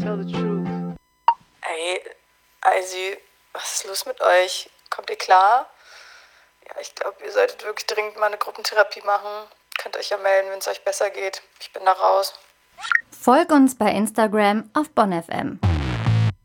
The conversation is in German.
tell the truth. Ey, Eisi, was ist los mit euch? Kommt ihr klar? Ja, ich glaube, ihr solltet wirklich dringend mal eine Gruppentherapie machen. Könnt euch ja melden, wenn es euch besser geht. Ich bin da raus. Folg uns bei Instagram auf BonnFM.